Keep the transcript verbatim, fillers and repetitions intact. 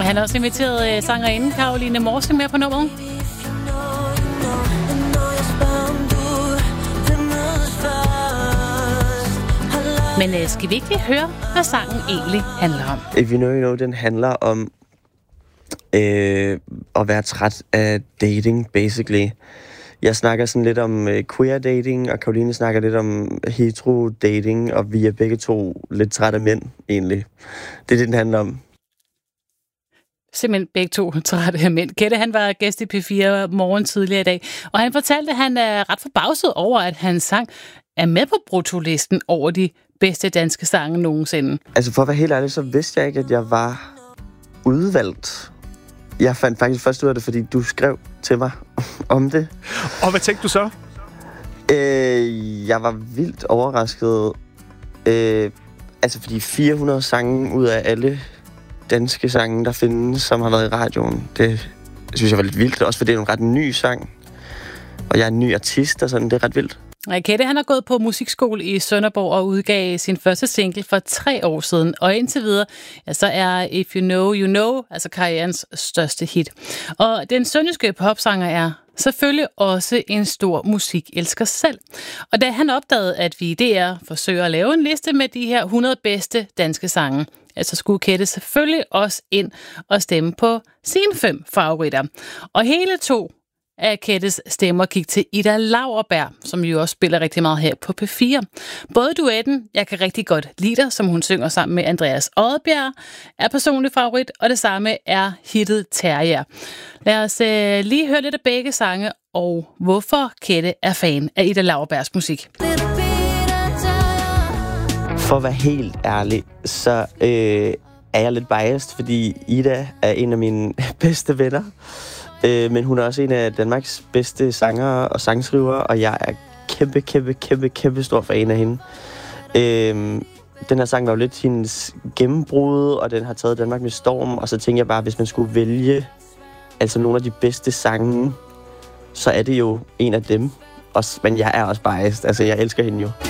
Han har også inviteret sangerinden Caroline Morsing med på nummeret. Men øh, skal vi ikke lige høre, hvad sangen egentlig handler om? If You Know, You Know, den handler om øh, at være træt af dating, basically. Jeg snakker sådan lidt om øh, queer dating, og Caroline snakker lidt om hetero dating, og vi er begge to lidt trætte af mænd, egentlig. Det er det, den handler om. Simpelthen begge to trætte af mænd. Kette, han var gæst i P fire morgen tidligere i dag, og han fortalte, at han er ret forbavset over, at hans sang er med på bruttolisten over de bedste danske sange nogensinde. Altså for at være helt ærlig, så vidste jeg ikke, at jeg var udvalgt. Jeg fandt faktisk først ud af det, fordi du skrev til mig om det. Og hvad tænkte du så? Øh, jeg var vildt overrasket. Øh, altså fordi fire hundrede sange ud af alle danske sange, der findes, som har været i radioen, det synes jeg var lidt vildt. Også fordi det er en ret ny sang. Og jeg er en ny artist, og sådan, det er ret vildt. Kette, han har gået på musikskole i Sønderborg og udgav sin første single for tre år siden. Og indtil videre, ja, så er If You Know, You Know, altså karrierens største hit. Og den sønderjyske popsanger er selvfølgelig også en stor musikelsker selv. Og da han opdagede, at vi i D R forsøger at lave en liste med de her hundrede bedste danske sange, så skulle Kette selvfølgelig også ind og stemme på sine fem favoritter. Og hele to af Kettes stemmer gik til Ida Lauerberg, som jo også spiller rigtig meget her på P fire. Både duetten, Jeg kan rigtig godt lide dig, som hun synger sammen med Andreas Odbjerg, er personlig favorit, og det samme er hittet Terrier. Lad os øh, lige høre lidt af begge sange, og hvorfor Kette er fan af Ida Lauerbergs musik. For at være helt ærlig, så øh, er jeg lidt biased, fordi Ida er en af mine bedste venner. Øh, men hun er også en af Danmarks bedste sangere og sangskrivere, og jeg er kæmpe, kæmpe, kæmpe, kæmpe stor fan af hende. Øh, den her sang var jo lidt hendes gennembrud, og den har taget Danmark med storm, og så tænker jeg bare, hvis man skulle vælge altså nogle af de bedste sange, så er det jo en af dem. Også, men jeg er også biased, altså jeg elsker hende jo.